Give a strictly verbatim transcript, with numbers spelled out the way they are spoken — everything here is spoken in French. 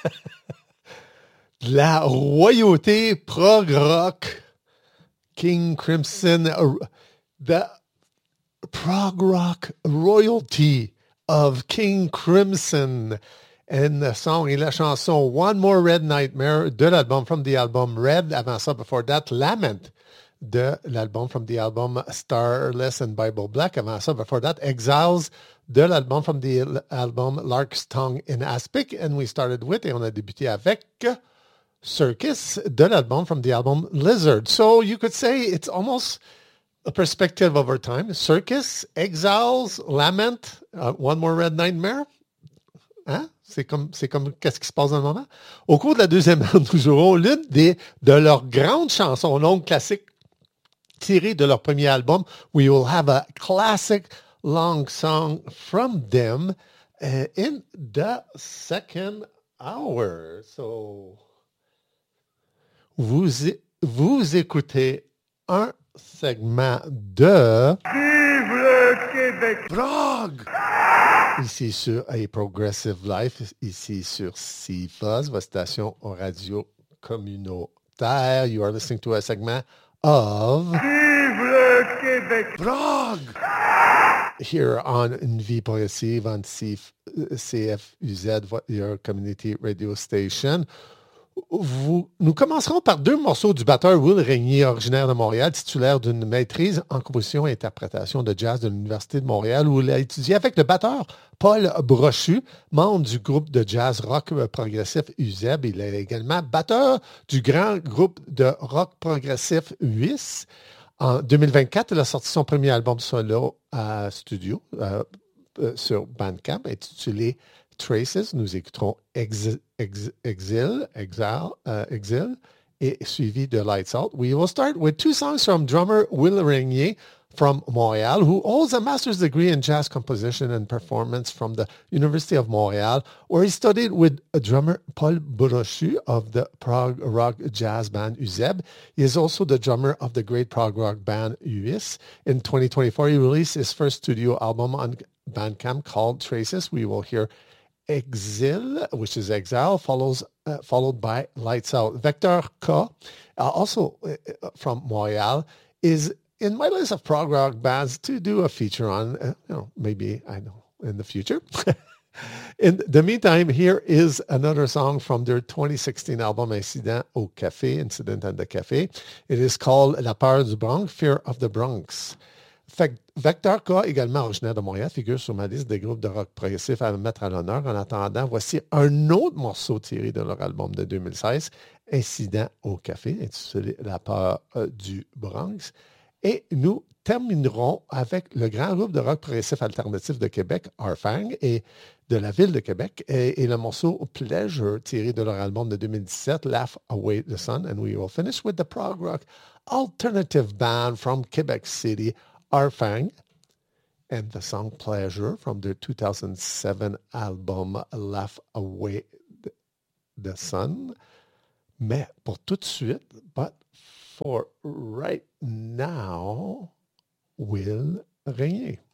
La royauté prog rock, King Crimson, uh, the prog rock royalty of King Crimson. And the song et la chanson One More Red Nightmare de l'album From the Album Red. Avant ça, before that, Lament de l'album From the Album Starless and Bible Black. Avant ça, before that, Exiles de l'album From the Album Lark's Tongue in Aspic. And we started with, et on a débuté avec Circus de l'album From the Album Lizard. So you could say it's almost a perspective over time. Circus, Exiles, Lament, uh, One More Red Nightmare. Hein? C'est comme, c'est comme qu'est-ce qui se passe dans le moment. Au cours de la deuxième heure, nous aurons l'une des, de leurs grandes chansons longues classiques tirées de leur premier album. We will have a classic long song from them uh, in the second hour. So, vous, vous écoutez un segment de Vive le Québec! Prog! Ici sur A Progressive Life, ici sur C F U Z, votre station radio communautaire. You are listening to a segment of Vive le Québec! Prog! Here on Une Vie Progressive on C F U Z, your community radio station. Vous, nous commencerons par deux morceaux du batteur Will Régnier, originaire de Montréal, titulaire d'une maîtrise en composition et interprétation de jazz de l'Université de Montréal, où il a étudié avec le batteur Paul Brochu, membre du groupe de jazz rock progressif U Z E B. Il est également batteur du grand groupe de rock progressif U I S. En deux mille vingt-quatre, il a sorti son premier album solo à studio euh, euh, sur Bandcamp, intitulé Traces. Nous écouterons Exil, Exil, Exil, Exile, uh, Exil et suivi de Lights Out. We will start with two songs from drummer Will Régnier from Montreal, who holds a master's degree in jazz composition and performance from the University of Montreal, where he studied with drummer Paul Brochu of the prog rock jazz band U Z E B. He is also the drummer of the great prog rock band U I S. In twenty twenty-four, he released his first studio album on Bandcamp called Traces. We will hear Exil, which is Exile, follows uh, followed by Lights Out. Vector K, uh, also uh, from Montreal, is in my list of prog rock bands to do a feature on, uh, you know, maybe, I know, in the future. In the meantime, here is another song from their twenty sixteen album Incident au Café, Incident at the Café. It is called La Peur du Bronx, Fear of the Bronx. Vector K, également originaire de Montréal, figure sur ma liste des groupes de rock progressif à mettre à l'honneur. En attendant, voici un autre morceau tiré de leur album de deux mille seize, Incident au Café, intitulé La Peur euh, du Bronx. Et nous terminerons avec le grand groupe de rock progressif alternatif de Québec, Arfang, et de la ville de Québec, et, et le morceau Pleasure, tiré de leur album de deux mille dix-sept, Laugh Away the Sun. And we will finish with the prog rock alternative band from Quebec City, Arfang, and the song Pleasure from their two thousand seven album Laugh Away the Sun. Mais pour tout de suite, but for right now, Will Régnier.